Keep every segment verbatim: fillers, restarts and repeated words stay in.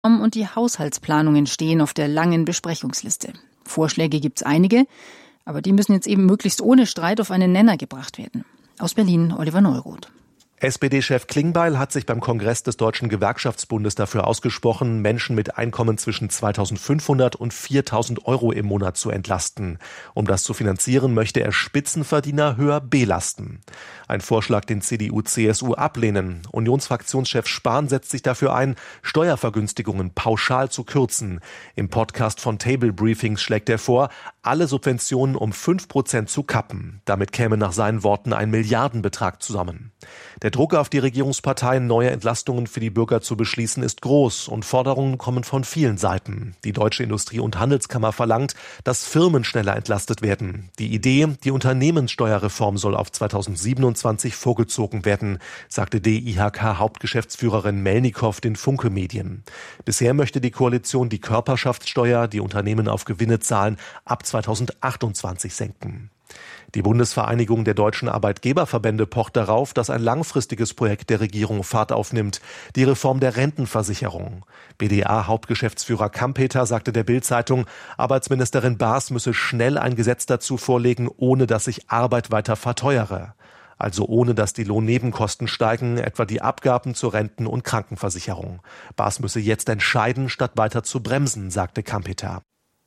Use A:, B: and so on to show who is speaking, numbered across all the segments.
A: und die Haushaltsplanungen stehen auf der langen Besprechungsliste. Vorschläge gibt's einige, aber die müssen jetzt eben möglichst ohne Streit auf einen Nenner gebracht werden. Aus Berlin, Oliver Neuroth.
B: S P D-Chef Klingbeil hat sich beim Kongress des Deutschen Gewerkschaftsbundes dafür ausgesprochen, Menschen mit Einkommen zwischen zweitausendfünfhundert und viertausend Euro im Monat zu entlasten. Um das zu finanzieren, möchte er Spitzenverdiener höher belasten. Ein Vorschlag, den C D U C S U ablehnen. Unionsfraktionschef Spahn setzt sich dafür ein, Steuervergünstigungen pauschal zu kürzen. Im Podcast von Table Briefings schlägt er vor, alle Subventionen um fünf Prozent zu kappen. Damit käme nach seinen Worten ein Milliardenbetrag zusammen. Der Druck auf die Regierungsparteien, neue Entlastungen für die Bürger zu beschließen, ist groß und Forderungen kommen von vielen Seiten. Die Deutsche Industrie- und Handelskammer verlangt, dass Firmen schneller entlastet werden. Die Idee, die Unternehmenssteuerreform soll auf zweitausendsiebenundzwanzig vorgezogen werden, sagte D I H K-Hauptgeschäftsführerin Melnikow den Funke-Medien. Bisher möchte die Koalition die Körperschaftssteuer, die Unternehmen auf Gewinne zahlen, ab zweitausendachtundzwanzig senken. Die Bundesvereinigung der deutschen Arbeitgeberverbände pocht darauf, dass ein langfristiges Projekt der Regierung Fahrt aufnimmt, die Reform der Rentenversicherung. B D A-Hauptgeschäftsführer Kampeter sagte der Bild-Zeitung, Arbeitsministerin Baas müsse schnell ein Gesetz dazu vorlegen, ohne dass sich Arbeit weiter verteuere. Also ohne dass die Lohnnebenkosten steigen, etwa die Abgaben zur Renten- und Krankenversicherung. Baas müsse jetzt entscheiden, statt weiter zu bremsen, sagte Kampeter.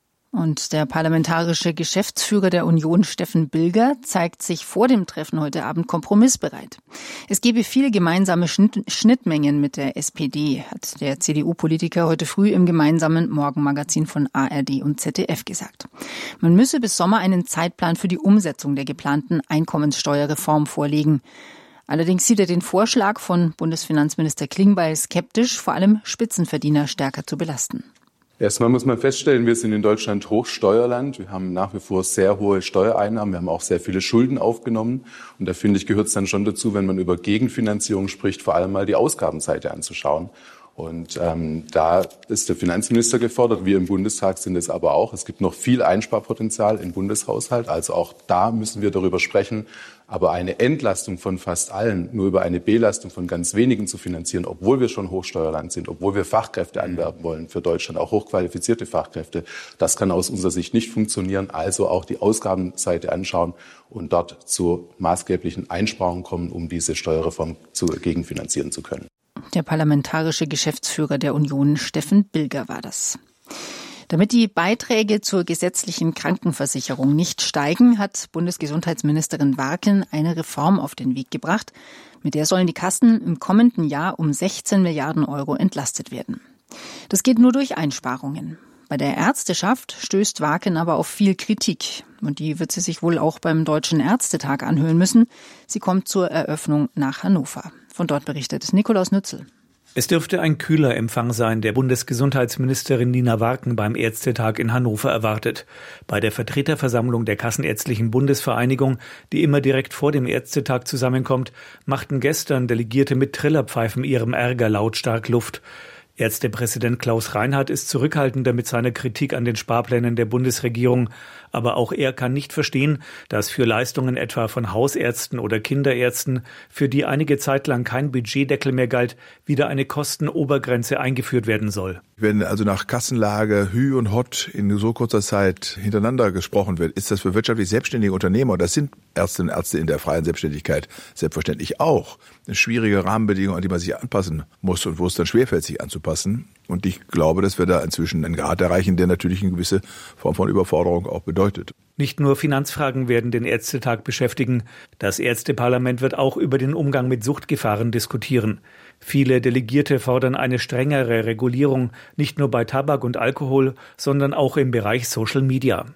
A: Und der parlamentarische Geschäftsführer der Union, Steffen Bilger, zeigt sich vor dem Treffen heute Abend kompromissbereit. Es gebe viele gemeinsame Schnittmengen mit der S P D, hat der C D U-Politiker heute früh im gemeinsamen Morgenmagazin von A R D und Z D F gesagt. Man müsse bis Sommer einen Zeitplan für die Umsetzung der geplanten Einkommenssteuerreform vorlegen. Allerdings sieht er den Vorschlag von Bundesfinanzminister Klingbeil skeptisch, vor allem Spitzenverdiener stärker zu belasten.
C: Erstmal muss man feststellen, wir sind in Deutschland Hochsteuerland. Wir haben nach wie vor sehr hohe Steuereinnahmen. Wir haben auch sehr viele Schulden aufgenommen. Und da finde ich, gehört es dann schon dazu, wenn man über Gegenfinanzierung spricht, vor allem mal die Ausgabenseite anzuschauen. Und ähm, da ist der Finanzminister gefordert. Wir im Bundestag sind es aber auch. Es gibt noch viel Einsparpotenzial im Bundeshaushalt. Also auch da müssen wir darüber sprechen. Aber eine Entlastung von fast allen, nur über eine Belastung von ganz wenigen zu finanzieren, obwohl wir schon Hochsteuerland sind, obwohl wir Fachkräfte anwerben wollen für Deutschland, auch hochqualifizierte Fachkräfte, das kann aus unserer Sicht nicht funktionieren. Also auch die Ausgabenseite anschauen und dort zu maßgeblichen Einsparungen kommen, um diese Steuerreform zu, gegenfinanzieren zu können.
A: Der parlamentarische Geschäftsführer der Union, Steffen Bilger, war das. Damit die Beiträge zur gesetzlichen Krankenversicherung nicht steigen, hat Bundesgesundheitsministerin Warken eine Reform auf den Weg gebracht. Mit der sollen die Kassen im kommenden Jahr um sechzehn Milliarden Euro entlastet werden. Das geht nur durch Einsparungen. Bei der Ärzteschaft stößt Warken aber auf viel Kritik. Und die wird sie sich wohl auch beim Deutschen Ärztetag anhören müssen. Sie kommt zur Eröffnung nach Hannover. Von dort berichtet Nikolaus Nützel.
D: Es dürfte ein kühler Empfang sein, der Bundesgesundheitsministerin Nina Warken beim Ärztetag in Hannover erwartet. Bei der Vertreterversammlung der Kassenärztlichen Bundesvereinigung, die immer direkt vor dem Ärztetag zusammenkommt, machten gestern Delegierte mit Trillerpfeifen ihrem Ärger lautstark Luft. Ärztepräsident Klaus Reinhardt ist zurückhaltender mit seiner Kritik an den Sparplänen der Bundesregierung. Aber auch er kann nicht verstehen, dass für Leistungen etwa von Hausärzten oder Kinderärzten, für die einige Zeit lang kein Budgetdeckel mehr galt, wieder eine Kostenobergrenze eingeführt werden soll.
E: Wenn also nach Kassenlage Hü und Hott in so kurzer Zeit hintereinander gesprochen wird, ist das für wirtschaftlich selbstständige Unternehmer, das sind Ärztinnen und Ärzte in der freien Selbstständigkeit selbstverständlich auch, eine schwierige Rahmenbedingung, an die man sich anpassen muss und wo es dann schwerfällt, sich anzupassen. Und ich glaube, dass wir da inzwischen einen Grad erreichen, der natürlich eine gewisse Form von Überforderung auch bedeutet.
D: Nicht nur Finanzfragen werden den Ärztetag beschäftigen. Das Ärzteparlament wird auch über den Umgang mit Suchtgefahren diskutieren. Viele Delegierte fordern eine strengere Regulierung, nicht nur bei Tabak und Alkohol, sondern auch im Bereich Social Media.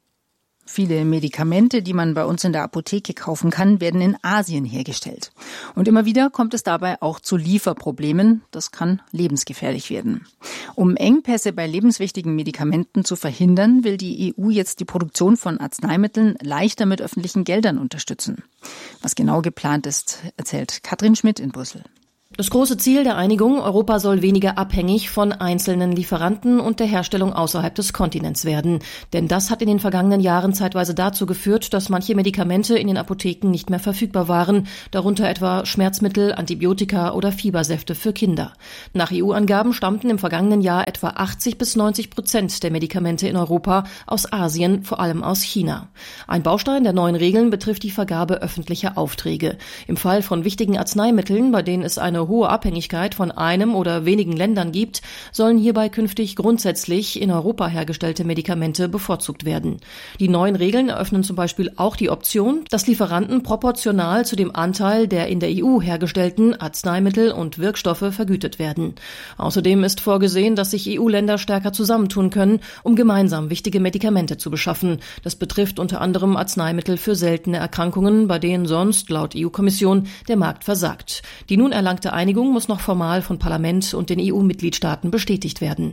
A: Viele Medikamente, die man bei uns in der Apotheke kaufen kann, werden in Asien hergestellt. Und immer wieder kommt es dabei auch zu Lieferproblemen. Das kann lebensgefährlich werden. Um Engpässe bei lebenswichtigen Medikamenten zu verhindern, will die E U jetzt die Produktion von Arzneimitteln leichter mit öffentlichen Geldern unterstützen. Was genau geplant ist, erzählt Katrin Schmidt in Brüssel.
F: Das große Ziel der Einigung, Europa soll weniger abhängig von einzelnen Lieferanten und der Herstellung außerhalb des Kontinents werden. Denn das hat in den vergangenen Jahren zeitweise dazu geführt, dass manche Medikamente in den Apotheken nicht mehr verfügbar waren, darunter etwa Schmerzmittel, Antibiotika oder Fiebersäfte für Kinder. Nach E U-Angaben stammten im vergangenen Jahr etwa achtzig bis neunzig Prozent der Medikamente in Europa aus Asien, vor allem aus China. Ein Baustein der neuen Regeln betrifft die Vergabe öffentlicher Aufträge. Im Fall von wichtigen Arzneimitteln, bei denen es eine hohe Abhängigkeit von einem oder wenigen Ländern gibt, sollen hierbei künftig grundsätzlich in Europa hergestellte Medikamente bevorzugt werden. Die neuen Regeln eröffnen zum Beispiel auch die Option, dass Lieferanten proportional zu dem Anteil der in der E U hergestellten Arzneimittel und Wirkstoffe vergütet werden. Außerdem ist vorgesehen, dass sich E U-Länder stärker zusammentun können, um gemeinsam wichtige Medikamente zu beschaffen. Das betrifft unter anderem Arzneimittel für seltene Erkrankungen, bei denen sonst laut E U-Kommission der Markt versagt. Die nun erlangte Einigung muss noch formal von Parlament und den E U-Mitgliedstaaten bestätigt werden.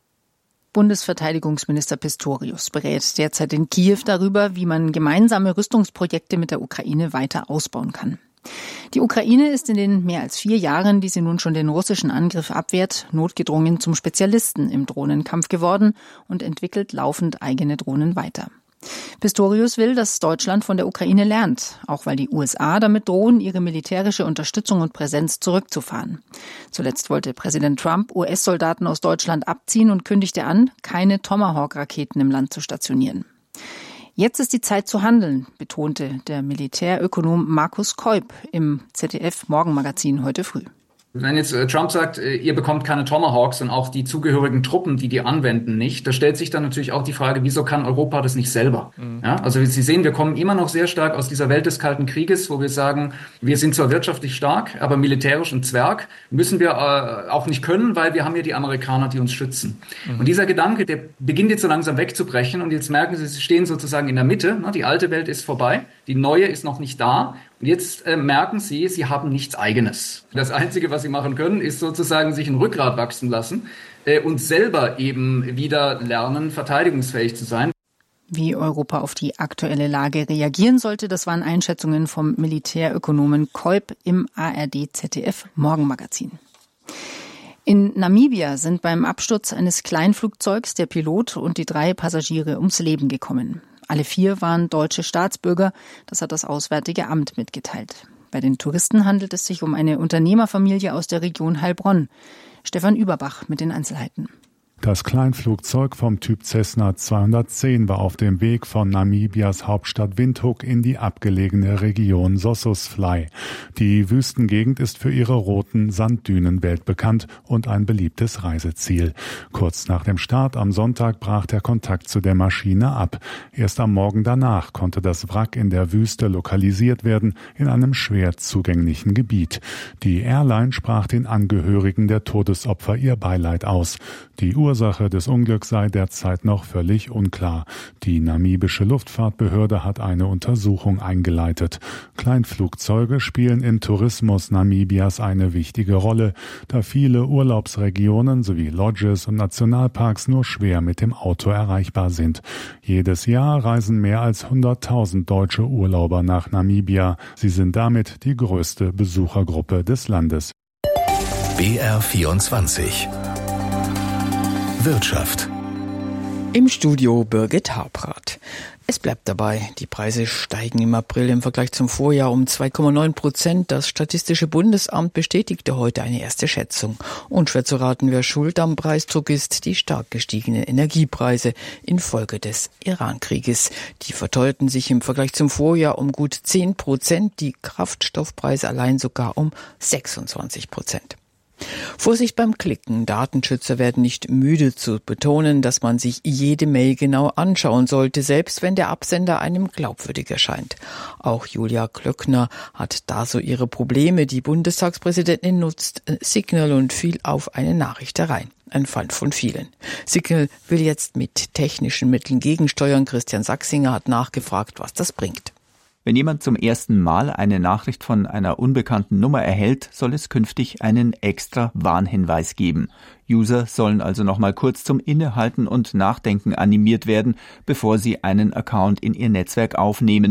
A: Bundesverteidigungsminister Pistorius berät derzeit in Kiew darüber, wie man gemeinsame Rüstungsprojekte mit der Ukraine weiter ausbauen kann. Die Ukraine ist in den mehr als vier Jahren, die sie nun schon den russischen Angriff abwehrt, notgedrungen zum Spezialisten im Drohnenkampf geworden und entwickelt laufend eigene Drohnen weiter. Pistorius will, dass Deutschland von der Ukraine lernt, auch weil die U S A damit drohen, ihre militärische Unterstützung und Präsenz zurückzufahren. Zuletzt wollte Präsident Trump U S-Soldaten aus Deutschland abziehen und kündigte an, keine Tomahawk-Raketen im Land zu stationieren. Jetzt ist die Zeit zu handeln, betonte der Militärökonom Markus Keup im Z D F-Morgenmagazin heute früh.
G: Wenn jetzt Trump sagt, ihr bekommt keine Tomahawks und auch die zugehörigen Truppen, die die anwenden, nicht, da stellt sich dann natürlich auch die Frage, wieso kann Europa das nicht selber? Mhm. Ja, also Sie sehen, wir kommen immer noch sehr stark aus dieser Welt des Kalten Krieges, wo wir sagen, wir sind zwar wirtschaftlich stark, aber militärisch ein Zwerg müssen wir äh, auch nicht können, weil wir haben ja die Amerikaner, die uns schützen. Mhm. Und dieser Gedanke, der beginnt jetzt so langsam wegzubrechen und jetzt merken Sie, Sie stehen sozusagen in der Mitte, ne? Die alte Welt ist vorbei, die neue ist noch nicht da. Und jetzt äh, merken Sie, Sie haben nichts Eigenes. Das Einzige, was Sie machen können, ist sozusagen sich ein Rückgrat wachsen lassen äh, und selber eben wieder lernen, verteidigungsfähig zu sein.
A: Wie Europa auf die aktuelle Lage reagieren sollte, das waren Einschätzungen vom Militärökonomen Keup im A R D-Z D F-Morgenmagazin. In Namibia sind beim Absturz eines Kleinflugzeugs der Pilot und die drei Passagiere ums Leben gekommen. Alle vier waren deutsche Staatsbürger, das hat das Auswärtige Amt mitgeteilt. Bei den Touristen handelt es sich um eine Unternehmerfamilie aus der Region Heilbronn. Stefan Überbach mit den Einzelheiten.
H: Das Kleinflugzeug vom Typ Cessna zweihundertzehn war auf dem Weg von Namibias Hauptstadt Windhoek in die abgelegene Region Sossusvlei. Die Wüstengegend ist für ihre roten Sanddünen weltbekannt und ein beliebtes Reiseziel. Kurz nach dem Start am Sonntag brach der Kontakt zu der Maschine ab. Erst am Morgen danach konnte das Wrack in der Wüste lokalisiert werden, in einem schwer zugänglichen Gebiet. Die Airline sprach den Angehörigen der Todesopfer ihr Beileid aus. Die Ursache des Unglücks sei derzeit noch völlig unklar. Die namibische Luftfahrtbehörde hat eine Untersuchung eingeleitet. Kleinflugzeuge spielen im Tourismus Namibias eine wichtige Rolle, da viele Urlaubsregionen sowie Lodges und Nationalparks nur schwer mit dem Auto erreichbar sind. Jedes Jahr reisen mehr als hunderttausend deutsche Urlauber nach Namibia. Sie sind damit die größte Besuchergruppe des Landes.
I: B R vierundzwanzig Wirtschaft.
J: Im Studio Birgit Habrath. Es bleibt dabei, die Preise steigen im April im Vergleich zum Vorjahr um zwei Komma neun Prozent. Das Statistische Bundesamt bestätigte heute eine erste Schätzung. Unschwer zu raten, wer schuld am Preisdruck ist, die stark gestiegenen Energiepreise infolge des Iran-Krieges. Die verteuerten sich im Vergleich zum Vorjahr um gut zehn Prozent, die Kraftstoffpreise allein sogar um sechsundzwanzig Prozent. Vorsicht beim Klicken. Datenschützer werden nicht müde zu betonen, dass man sich jede Mail genau anschauen sollte, selbst wenn der Absender einem glaubwürdig erscheint. Auch Julia Klöckner hat da so ihre Probleme. Die Bundestagspräsidentin nutzt Signal und fiel auf eine Nachricht herein. Ein Fall von vielen. Signal will jetzt mit technischen Mitteln gegensteuern. Christian Sachsinger hat nachgefragt, was das bringt.
K: Wenn jemand zum ersten Mal eine Nachricht von einer unbekannten Nummer erhält, soll es künftig einen extra Warnhinweis geben. User sollen also noch mal kurz zum Innehalten und Nachdenken animiert werden, bevor sie einen Account in ihr Netzwerk aufnehmen.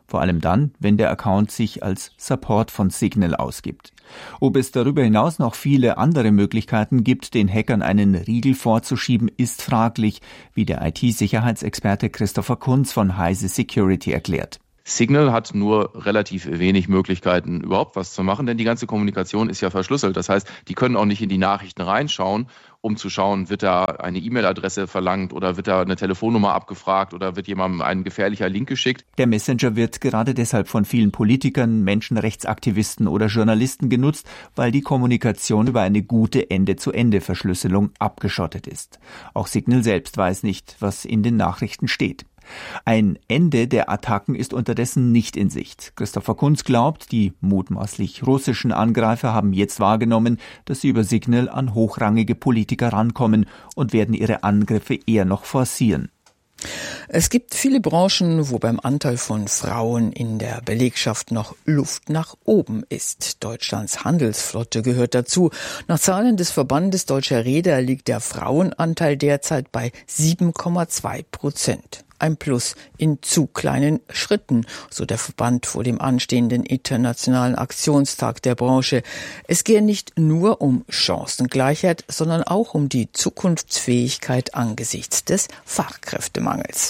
K: Vor allem dann, wenn der Account sich als Support von Signal ausgibt. Ob es darüber hinaus noch viele andere Möglichkeiten gibt, den Hackern einen Riegel vorzuschieben, ist fraglich, wie der I T-Sicherheitsexperte Christopher Kunz von Heise Security erklärt.
L: Signal hat nur relativ wenig Möglichkeiten, überhaupt was zu machen, denn die ganze Kommunikation ist ja verschlüsselt. Das heißt, die können auch nicht in die Nachrichten reinschauen, um zu schauen, wird da eine E-Mail-Adresse verlangt oder wird da eine Telefonnummer abgefragt oder wird jemandem ein gefährlicher Link geschickt.
K: Der Messenger wird gerade deshalb von vielen Politikern, Menschenrechtsaktivisten oder Journalisten genutzt, weil die Kommunikation über eine gute Ende-zu-Ende-Verschlüsselung abgeschottet ist. Auch Signal selbst weiß nicht, was in den Nachrichten steht. Ein Ende der Attacken ist unterdessen nicht in Sicht. Christopher Kunz glaubt, die mutmaßlich russischen Angreifer haben jetzt wahrgenommen, dass sie über Signal an hochrangige Politiker rankommen und werden ihre Angriffe eher noch forcieren.
J: Es gibt viele Branchen, wo beim Anteil von Frauen in der Belegschaft noch Luft nach oben ist. Deutschlands Handelsflotte gehört dazu. Nach Zahlen des Verbandes Deutscher Reeder liegt der Frauenanteil derzeit bei sieben Komma zwei Prozent. Ein Plus in zu kleinen Schritten, so der Verband vor dem anstehenden internationalen Aktionstag der Branche. Es gehe nicht nur um Chancengleichheit, sondern auch um die Zukunftsfähigkeit angesichts des Fachkräftemangels.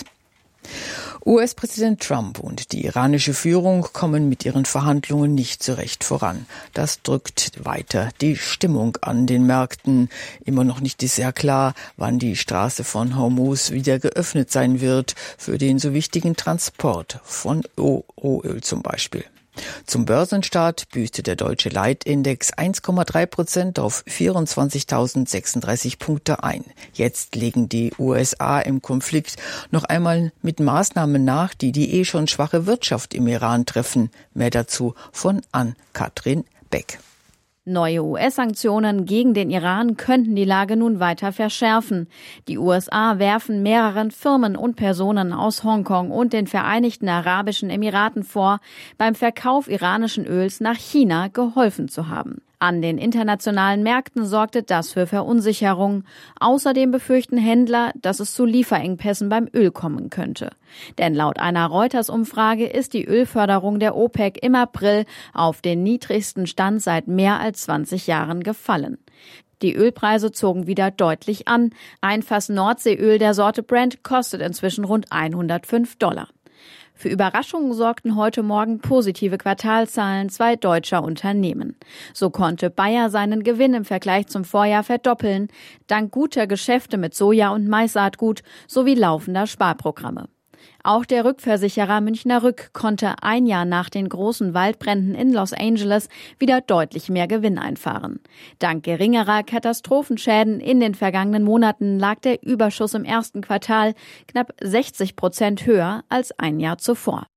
J: U S-Präsident Trump und die iranische Führung kommen mit ihren Verhandlungen nicht so recht voran. Das drückt weiter die Stimmung an den Märkten. Immer noch nicht ist sehr klar, wann die Straße von Hormuz wieder geöffnet sein wird für den so wichtigen Transport von Rohöl zum Beispiel. Zum Börsenstart büßte der deutsche Leitindex eins Komma drei Prozent auf vierundzwanzigtausendsechsunddreißig Punkte ein. Jetzt legen die U S A im Konflikt noch einmal mit Maßnahmen nach, die die eh schon schwache Wirtschaft im Iran treffen. Mehr dazu von Ann-Kathrin Beck.
M: Neue U S-Sanktionen gegen den Iran könnten die Lage nun weiter verschärfen. Die U S A werfen mehreren Firmen und Personen aus Hongkong und den Vereinigten Arabischen Emiraten vor, beim Verkauf iranischen Öls nach China geholfen zu haben. An den internationalen Märkten sorgte das für Verunsicherung. Außerdem befürchten Händler, dass es zu Lieferengpässen beim Öl kommen könnte. Denn laut einer Reuters-Umfrage ist die Ölförderung der OPEC im April auf den niedrigsten Stand seit mehr als zwanzig Jahren gefallen. Die Ölpreise zogen wieder deutlich an. Ein Fass Nordseeöl der Sorte Brent kostet inzwischen rund hundertfünf Dollar. Für Überraschungen sorgten heute Morgen positive Quartalzahlen zwei deutscher Unternehmen. So konnte Bayer seinen Gewinn im Vergleich zum Vorjahr verdoppeln, dank guter Geschäfte mit Soja- und Maissaatgut sowie laufender Sparprogramme. Auch der Rückversicherer Münchner Rück konnte ein Jahr nach den großen Waldbränden in Los Angeles wieder deutlich mehr Gewinn einfahren. Dank geringerer Katastrophenschäden in den vergangenen Monaten lag der Überschuss im ersten Quartal knapp sechzig Prozent höher als ein Jahr zuvor.